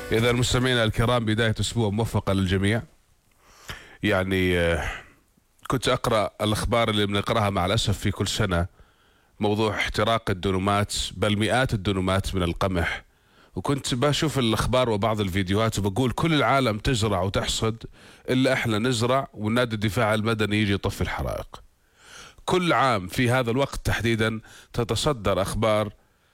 إذا المستمعين الكرام، بداية أسبوع موفقة للجميع. يعني كنت أقرأ الأخبار اللي بنقرأها مع الأسف في كل سنة، موضوع احتراق الدونمات، بل مئات الدونمات من القمح. وكنت بشوف الأخبار وبعض الفيديوهات وبقول كل العالم تزرع وتحصد إلا إحنا نزرع والنادي الدفاع المدني يجي يطفي الحرائق. كل عام في هذا الوقت تحديدا تتصدر أخبار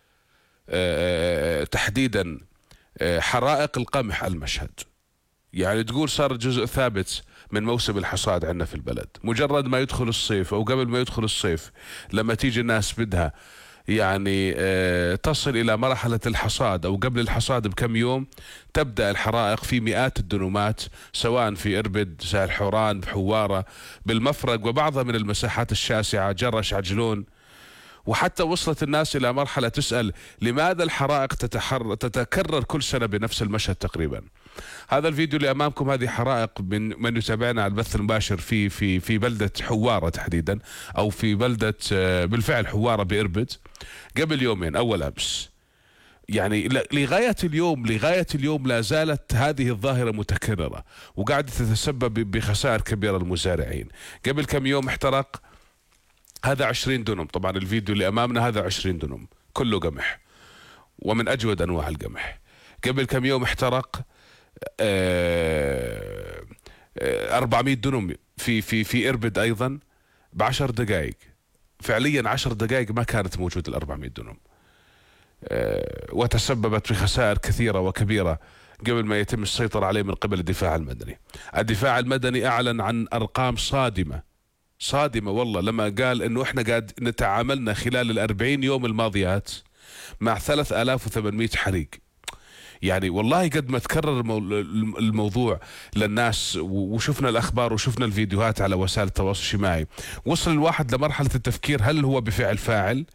تحديدا حرائق القمح المشهد. يعني تقول صار جزء ثابت من موسم الحصاد عندنا في البلد. مجرد ما يدخل الصيف او قبل ما يدخل الصيف، لما تيجي الناس بدها يعني تصل الى مرحلة الحصاد او قبل الحصاد بكم يوم، تبدأ الحرائق في مئات الدنومات، سواء في اربد، سهل حوران، بحوارة، بالمفرق، وبعضها من المساحات الشاسعة، جرش، عجلون. وحتى وصلت الناس إلى مرحلة تسأل لماذا الحرائق تتكرر كل سنة بنفس المشهد تقريبا. هذا الفيديو اللي أمامكم هذه حرائق من يتابعنا على البث المباشر في بلدة حوارة تحديدا، أو في بلدة بالفعل حوارة بإربد، قبل يومين أول أمس. يعني لغاية اليوم لا زالت هذه الظاهرة متكررة، وقاعدة تتسبب بخسائر كبيرة للمزارعين. قبل كم يوم احترق هذا 20 دنم، طبعا الفيديو اللي امامنا هذا 20 دنم كله قمح، ومن اجود انواع القمح. قبل كم يوم احترق 400 دنم في اربد ايضا ب10 دقائق. فعليا 10 دقائق ما كانت موجود ال 400 دنم، وتسببت في خسائر كثيرة وكبيرة قبل ما يتم السيطرة عليه من قبل الدفاع المدني. الدفاع المدني اعلن عن ارقام صادمة والله، لما قال انه احنا قاعد نتعاملنا خلال ال40 يوم الماضيات مع 3800 حريق. يعني والله قد ما تكرر الموضوع للناس، وشفنا الاخبار وشفنا الفيديوهات على وسائل التواصل الاجتماعي، وصل الواحد لمرحلة التفكير هل هو بفعل فاعل،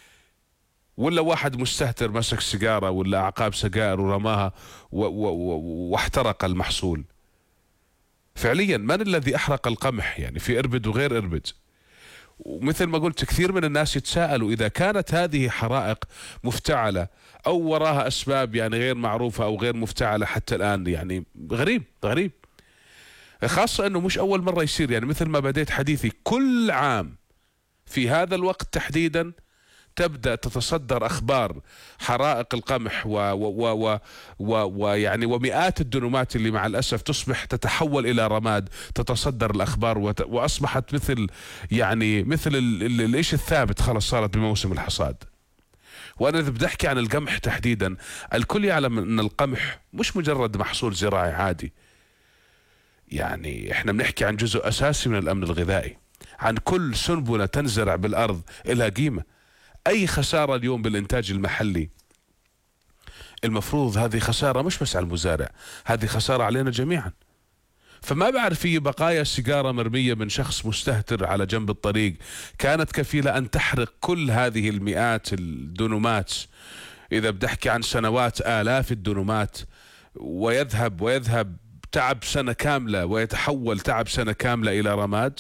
ولا واحد مستهتر مسك سيجارة ولا اعقاب سجائر ورماها واحترق المحصول. فعليا من الذي احرق القمح يعني في اربد وغير اربد؟ ومثل ما قلت كثير من الناس يتساءلوا اذا كانت هذه حرائق مفتعلة او وراها اسباب يعني غير معروفة او غير مفتعلة حتى الان. يعني غريب، خاصة انه مش اول مرة يصير. يعني مثل ما بديت حديثي، كل عام في هذا الوقت تحديدا تبدأ تتصدر أخبار حرائق القمح ويعني ومئات الدنومات اللي مع الأسف تصبح تتحول إلى رماد. تتصدر الأخبار وأصبحت مثل الإشي الثابت، خلص صارت بموسم الحصاد. وأنا إذا بدي أحكي عن القمح تحديدا، الكل يعلم أن القمح مش مجرد محصول زراعي عادي. يعني إحنا بنحكي عن جزء أساسي من الأمن الغذائي، عن كل سنبلة تنزرع بالأرض إلها قيمة. أي خسارة اليوم بالإنتاج المحلي المفروض هذه خسارة مش بس على المزارع، هذه خسارة علينا جميعا. فما بعرف في بقايا سيجارة مرمية من شخص مستهتر على جنب الطريق كانت كفيلة أن تحرق كل هذه المئات الدنومات. إذا بدحكي عن سنوات، آلاف الدنومات، ويذهب تعب سنة كاملة ويتحول تعب سنة كاملة إلى رماد.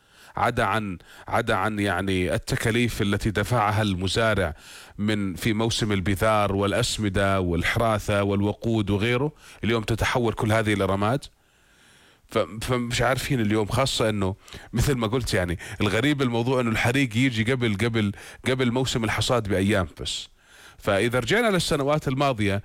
عدا عن يعني التكاليف التي دفعها المزارع في موسم البذار والأسمدة والحراثة والوقود وغيره، اليوم تتحول كل هذه إلى رماد. فمش عارفين اليوم، خاصة انه مثل ما قلت يعني الغريب الموضوع انه الحريق يجي قبل موسم الحصاد بأيام بس. فإذا رجعنا للسنوات الماضية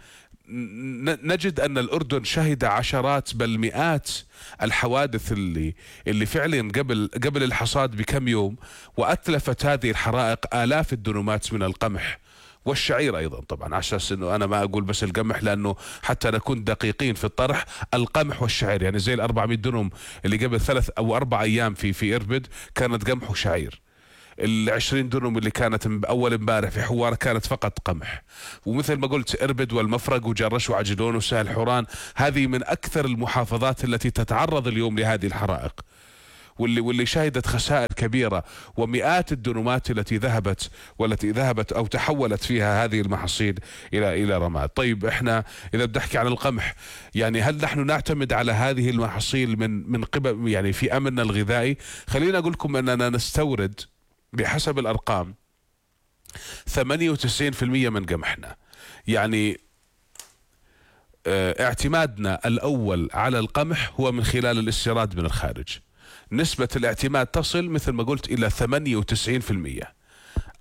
نجد أن الأردن شهد عشرات بل مئات الحوادث اللي فعلا قبل الحصاد بكم يوم، وأتلفت هذه الحرائق آلاف الدنومات من القمح والشعير أيضا. طبعا على أساس أنه أنا ما أقول بس القمح، لأنه حتى نكون دقيقين في الطرح، القمح والشعير يعني زي 400 دنم اللي قبل 3 أو 4 أيام في إربد كانت قمح وشعير. 20 دنم اللي كانت أول امبارح في حوار كانت فقط قمح. ومثل ما قلت إربد والمفرق وجرش وعجلون وسهل حوران، هذه من أكثر المحافظات التي تتعرض اليوم لهذه الحرائق، واللي شهدت خسائر كبيرة ومئات الدنومات والتي ذهبت أو تحولت فيها هذه المحاصيل إلى رماد. طيب إحنا إذا بدي أحكي عن القمح، يعني هل نحن نعتمد على هذه المحاصيل من قبل يعني في أمننا الغذائي؟ خلينا أقول لكم أننا نستورد بحسب الأرقام 98% من قمحنا. يعني اعتمادنا الأول على القمح هو من خلال الاستيراد من الخارج. نسبة الاعتماد تصل مثل ما قلت إلى 98%.